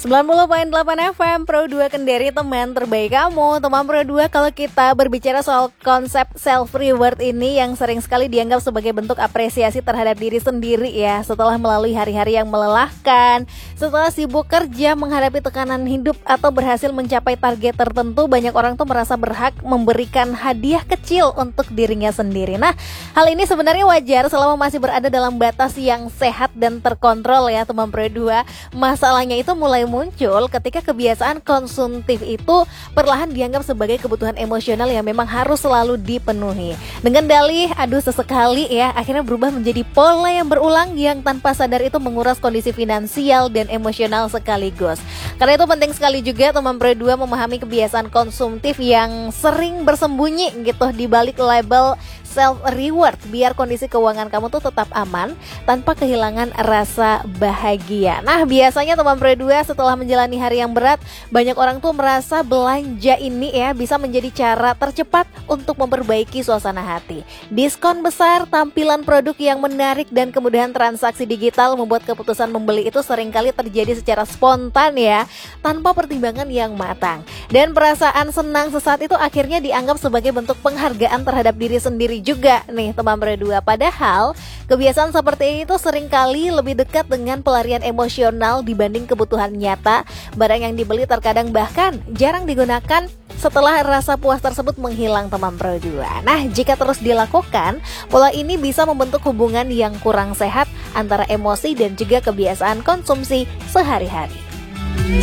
90,8 FM Pro 2 Kendari, teman terbaik kamu. Teman Pro 2, kalau kita berbicara soal konsep self reward ini yang sering sekali dianggap sebagai bentuk apresiasi terhadap diri sendiri ya, setelah melalui hari-hari yang melelahkan, setelah sibuk kerja menghadapi tekanan hidup atau berhasil mencapai target tertentu, banyak orang tuh merasa berhak memberikan hadiah kecil untuk dirinya sendiri. Nah, hal ini sebenarnya wajar selama masih berada dalam batas yang sehat dan terkontrol ya, teman Pro 2. Masalahnya itu mulai muncul ketika kebiasaan konsumtif itu perlahan dianggap sebagai kebutuhan emosional yang memang harus selalu dipenuhi. Dengan dalih aduh sesekali ya, akhirnya berubah menjadi pola yang berulang yang tanpa sadar itu menguras kondisi finansial dan emosional sekaligus. Karena itu penting sekali juga teman Pro 2 memahami kebiasaan konsumtif yang sering bersembunyi gitu di balik label self reward, biar kondisi keuangan kamu tuh tetap aman tanpa kehilangan rasa bahagia. Nah, biasanya teman Pro 2 setelah menjalani hari yang berat, banyak orang tuh merasa belanja ini ya bisa menjadi cara tercepat untuk memperbaiki suasana hati. Diskon besar, tampilan produk yang menarik, dan kemudahan transaksi digital membuat keputusan membeli itu seringkali terjadi secara spontan ya, tanpa pertimbangan yang matang. Dan perasaan senang sesaat itu akhirnya dianggap sebagai bentuk penghargaan terhadap diri sendiri juga nih teman Pro 2. Padahal kebiasaan seperti ini tuh seringkali lebih dekat dengan pelarian emosional dibanding kebutuhan nyata. Barang yang dibeli terkadang bahkan jarang digunakan setelah rasa puas tersebut menghilang teman Pro 2. Nah, jika terus dilakukan, pola ini bisa membentuk hubungan yang kurang sehat antara emosi dan juga kebiasaan konsumsi sehari-hari.